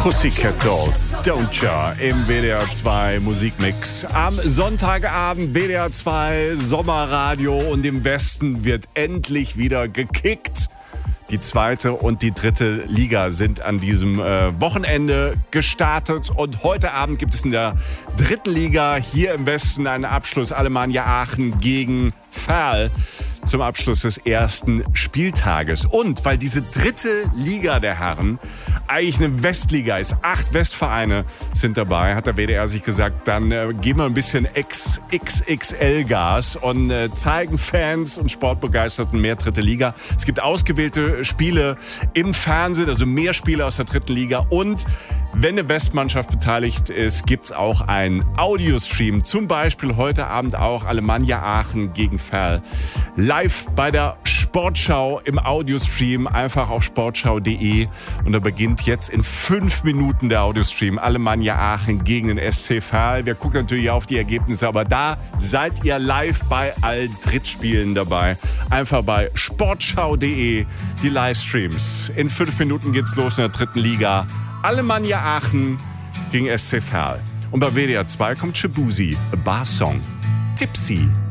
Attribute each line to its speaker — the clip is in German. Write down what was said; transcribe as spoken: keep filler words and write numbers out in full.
Speaker 1: Pussycat Dolls, Don't Ya im W D R zwei Musikmix. Am Sonntagabend W D R zwei Sommerradio und im Westen wird endlich wieder gekickt. Die zweite und die dritte Liga sind an diesem äh, Wochenende gestartet und heute Abend gibt es in der dritten Liga hier im Westen einen Abschluss. Alemannia Aachen gegen Verl zum Abschluss des ersten Spieltages. Und weil diese dritte Liga der Herren eigentlich eine Westliga ist, acht Westvereine sind dabei, hat der W D R sich gesagt, dann äh, geben wir ein bisschen X X L Gas und äh, zeigen Fans und Sportbegeisterten mehr dritte Liga. Es gibt ausgewählte Spiele im Fernsehen, also mehr Spiele aus der dritten Liga. Und wenn eine Westmannschaft beteiligt ist, gibt's auch einen Audiostream. Zum Beispiel heute Abend auch Alemannia Aachen gegen Verl. Live bei der Sportschau im Audiostream, einfach auf sportschau punkt de. Und da beginnt jetzt in fünf Minuten der Audiostream. Alemannia Aachen gegen den S C Verl. Wir gucken natürlich auf die Ergebnisse, aber da seid ihr live bei allen Drittspielen dabei. Einfach bei sportschau punkt de die Livestreams. In fünf Minuten geht's los in der dritten Liga. Alemannia Aachen gegen S C Verl. Und bei W D R zwei kommt Shabuzi, A Bar Song. Tipsy.